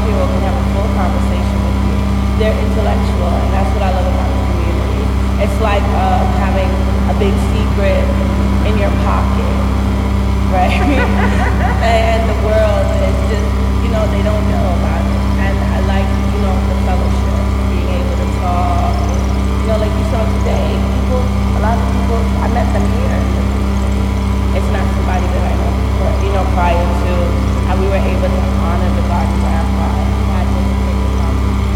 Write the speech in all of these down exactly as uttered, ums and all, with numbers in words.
four-year-old can have a full conversation with you. They're intellectual, and that's what I love about the community. It's like uh, having a big secret in your pocket, right? And the world is just, you know, they don't know about it. And I like, you know, the fellowship, being able to talk. You know, like you saw today, people, a lot of people, I met them here. It's not somebody that I know, you know, prior to, and we were able to honor the garden grandpa and had this big conversation.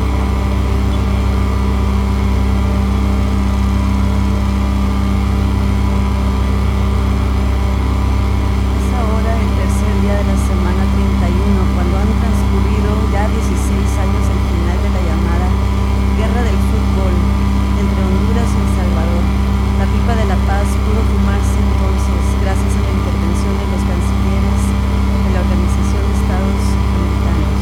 Es ahora el tercer día de la semana treinta y uno, cuando han transcurrido ya dieciséis años del final de la llamada Guerra del Fútbol entre Honduras y El Salvador. La pipa de la paz pudo fumarse entonces gracias a la intervención de los cancilleres de la Organización de Estados Americanos.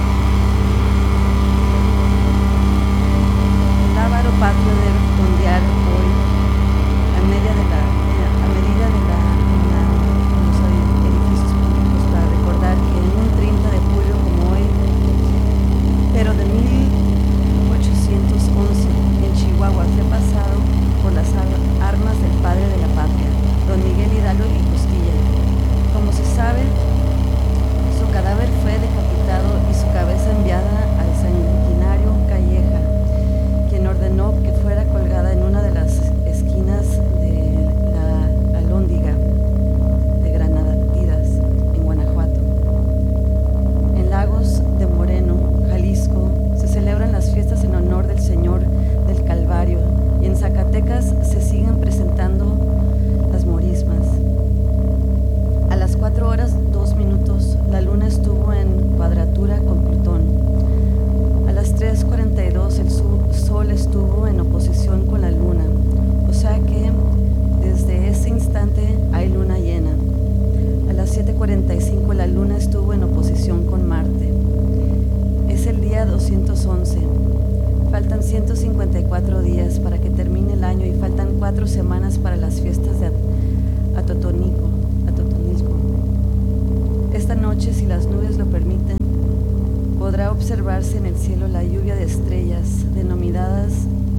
El lábaro patrio debe fondear hoy a media de la, a medida de la, en la, en los edificios públicos para recordar que en un treinta de julio como hoy, pero de mil ochocientos once, en Chihuahua fue pasado por las armas del padre de la patria, don Miguel Hidalgo y Costilla. Como se sabe, su cadáver fue decapitado y su cabeza enviada al sanguinario Calleja, quien ordenó que fuera colgada en una de las esquinas de la Alhóndiga de Granaditas, en Guanajuato. En Lagos de Moreno, Jalisco, se celebran las fiestas en honor del Señor del Calvario, y en Zacatecas se siguen presentando las morismas. A las cuatro horas dos minutos, la luna estuvo en cuadratura con Plutón. A las tres cuarenta y dos, el sol estuvo en oposición con la luna, o sea que desde ese instante hay luna llena. A las siete cuarenta y cinco, la luna estuvo en oposición con Marte. Es el día doscientos once. Faltan ciento cincuenta y cuatro días para que termine el año y faltan cuatro semanas para las fiestas de Atotonilco. Atotonilco. Esta noche, si las nubes lo permiten, podrá observarse en el cielo la lluvia de estrellas denominadas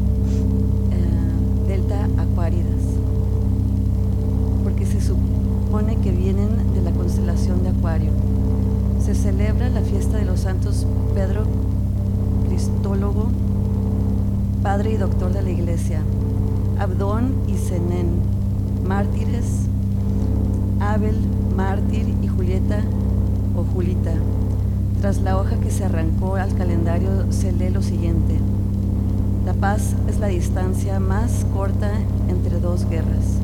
eh, Delta Aquáridas, porque se supone que vienen de la constelación de Acuario. Se celebra la fiesta de los santos Pedro Cristólogo, padre y doctor de la Iglesia, Abdón y Zenén, mártires, Abel, mártir, y Julieta o Julita. Tras la hoja que se arrancó al calendario se lee lo siguiente: la paz es la distancia más corta entre dos guerras.